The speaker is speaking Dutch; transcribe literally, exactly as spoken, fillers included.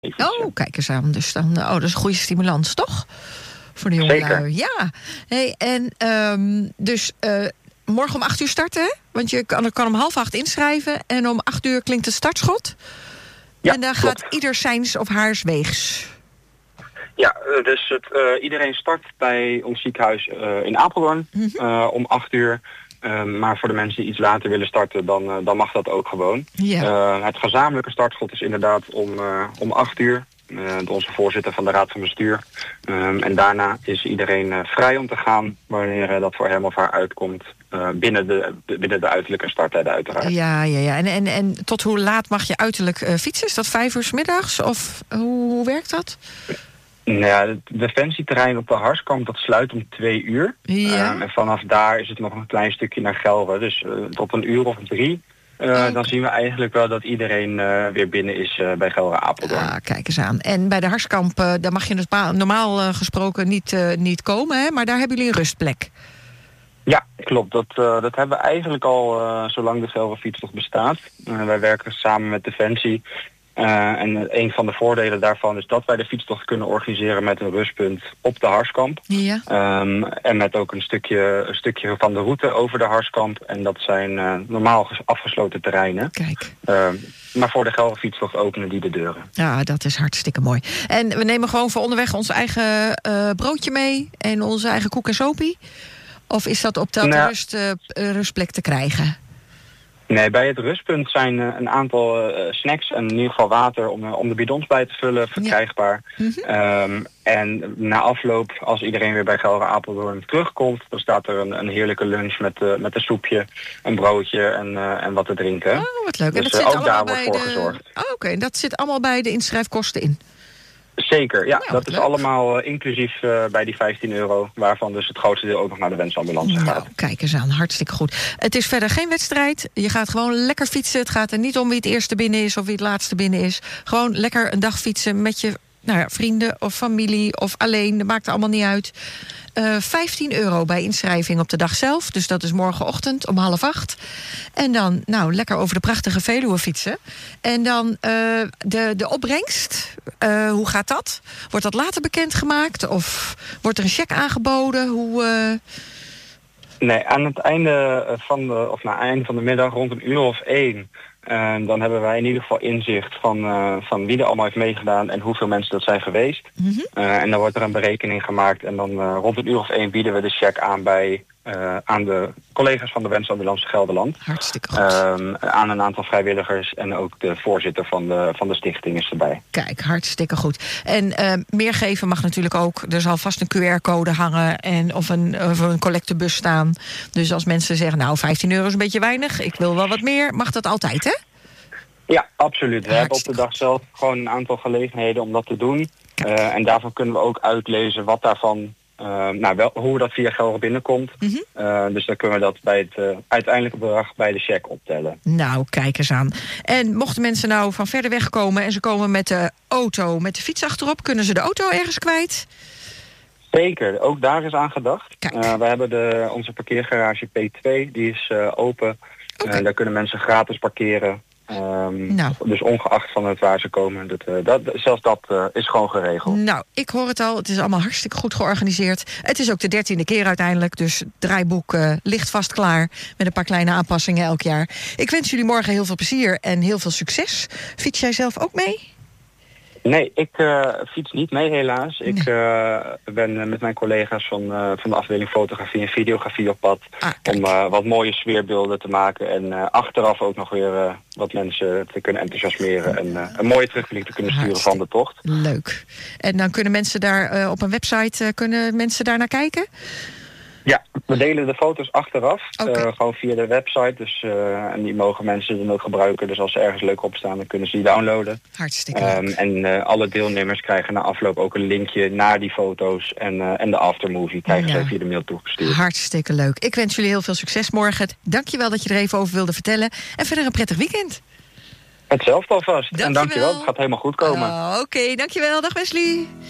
Oh, kijk eens aan. Dus dan, oh, dat is een goede stimulans, toch? Voor de jongelui. Ja. Hey, en um, dus uh, morgen om acht uur starten, hè? Want je kan, kan om half acht inschrijven en om acht uur klinkt het startschot. Ja, en dan klopt. Gaat ieder zijns of haars weegs. Ja, dus het, uh, iedereen start bij ons ziekenhuis uh, in Apeldoorn mm-hmm. uh, om acht uur. Uh, maar voor de mensen die iets later willen starten, dan, uh, dan mag dat ook gewoon. Ja. Uh, het gezamenlijke startschot is inderdaad om, uh, om acht uur. Uh, onze voorzitter van de Raad van Bestuur. Um, en daarna is iedereen uh, vrij om te gaan wanneer uh, dat voor hem of haar uitkomt. Uh, binnen, de, de, binnen de uiterlijke starttijden uiteraard. Ja, ja, ja. En, en, en tot hoe laat mag je uiterlijk uh, fietsen? Is dat vijf uur 's middags? Of hoe, hoe werkt dat? Nou ja, het defensieterrein op de Harskamp, dat sluit om twee uur. Ja. Uh, en vanaf daar is het nog een klein stukje naar Gelre. Dus uh, tot een uur of drie. Uh, okay. Dan zien we eigenlijk wel dat iedereen uh, weer binnen is uh, bij Gelre Apeldoorn. Ah, kijk eens aan. En bij de Harskamp, uh, daar mag je dus normaal uh, gesproken niet, uh, niet komen, hè? Maar daar hebben jullie een rustplek. Ja, klopt. Dat, uh, dat hebben we eigenlijk al uh, zolang de Gelre fietstocht bestaat. Uh, wij werken samen met Defensie. Uh, en een van de voordelen daarvan is dat wij de fietstocht kunnen organiseren met een rustpunt op de Harskamp. Ja. Um, en met ook een stukje, een stukje van de route over de Harskamp. En dat zijn uh, normaal afgesloten terreinen. Kijk. Uh, maar voor de Gelre fietstocht openen die de deuren. Ja, dat is hartstikke mooi. En we nemen gewoon voor onderweg ons eigen uh, broodje mee en onze eigen koek en sopie? Of is dat op de nou, rust, uh, rustplek te krijgen? Nee, bij het rustpunt zijn uh, een aantal uh, snacks en in ieder geval water om, uh, om de bidons bij te vullen verkrijgbaar. Ja. Mm-hmm. Um, en na afloop, als iedereen weer bij Gelre Apeldoorn terugkomt, dan staat er een, een heerlijke lunch met, uh, met een soepje, een broodje en, uh, en wat te drinken. Oh, wat leuk. Dus en dat uh, zit ook daar wordt voor de... gezorgd. Oh, Oké, okay. Dat zit allemaal bij de inschrijfkosten in? Zeker, ja. Nou, dat is leuk. allemaal uh, inclusief uh, bij die vijftien euro... waarvan dus het grootste deel ook nog naar de wensambulance gaat. Nou, kijk eens aan. Hartstikke goed. Het is verder geen wedstrijd. Je gaat gewoon lekker fietsen. Het gaat er niet om wie het eerste binnen is of wie het laatste binnen is. Gewoon lekker een dag fietsen met je nou ja, vrienden of familie of alleen. Dat maakt er allemaal niet uit. Uh, vijftien euro bij inschrijving op de dag zelf. Dus dat is morgenochtend om half acht. En dan nou lekker over de prachtige Veluwe fietsen. En dan uh, de, de opbrengst. Uh, hoe gaat dat? Wordt dat later bekendgemaakt? Of wordt er een cheque aangeboden? Hoe... Uh... Nee, aan het einde van de, of na het einde van de middag rond een uur of één... Uh, dan hebben wij in ieder geval inzicht van, uh, van wie er allemaal heeft meegedaan en hoeveel mensen dat zijn geweest. Mm-hmm. Uh, en dan wordt er een berekening gemaakt en dan uh, rond een uur of één bieden we de cheque aan bij uh, aan de collega's van de Wensambulance Gelderland. Hartstikke goed. Uh, aan een aantal vrijwilligers en ook de voorzitter van de, van de stichting is erbij. Kijk, hartstikke goed. En uh, meer geven mag natuurlijk ook. Er zal vast een Q R-code hangen en of een, of een collectebus staan. Dus als mensen zeggen, nou, vijftien euro is een beetje weinig, ik wil wel wat meer, mag dat altijd, hè? Ja, absoluut. We hebben op de dag zelf gewoon een aantal gelegenheden om dat te doen. Uh, en daarvan kunnen we ook uitlezen wat daarvan, uh, nou, wel, hoe dat via Gelre binnenkomt. Mm-hmm. Uh, dus dan kunnen we dat bij het uh, uiteindelijke bedrag bij de cheque optellen. Nou, kijk eens aan. En mochten mensen nou van verder weg komen en ze komen met de auto, met de fiets achterop, kunnen ze de auto ergens kwijt? Zeker, ook daar is aan gedacht. Uh, we hebben de, onze parkeergarage P twee, die is uh, open. Okay. Uh, daar kunnen mensen gratis parkeren. Um, nou. Dus ongeacht van het waar ze komen, dat, uh, dat, zelfs dat uh, is gewoon geregeld. Nou, ik hoor het al, het is allemaal hartstikke goed georganiseerd. Het is ook de dertiende keer uiteindelijk, dus het draaiboek uh, ligt vast klaar met een paar kleine aanpassingen elk jaar. Ik wens jullie morgen heel veel plezier en heel veel succes. Fiets jij zelf ook mee? Nee, ik uh, fiets niet mee helaas. Nee. Ik uh, ben uh, met mijn collega's van, uh, van de afdeling fotografie en videografie op pad. Ah, om uh, wat mooie sfeerbeelden te maken. En uh, achteraf ook nog weer uh, wat mensen te kunnen enthousiasmeren. En uh, een mooie terugblik te kunnen sturen van de tocht. Leuk. En dan kunnen mensen daar uh, op een website, uh, kunnen mensen daar naar kijken? Ja, we delen de foto's achteraf, okay. uh, gewoon via de website. Dus, uh, en die mogen mensen dan ook gebruiken. Dus als ze ergens leuk op staan, dan kunnen ze die downloaden. Hartstikke leuk. Um, en uh, alle deelnemers krijgen na afloop ook een linkje naar die foto's. En, uh, en de aftermovie krijgen ja. ze via de mail toegestuurd. Hartstikke leuk. Ik wens jullie heel veel succes morgen. Dankjewel dat je er even over wilde vertellen. En verder een prettig weekend. Hetzelfde alvast. Dankjewel. En dankjewel, het gaat helemaal goed komen. Uh, Oké, okay, dankjewel. Dag Wesley.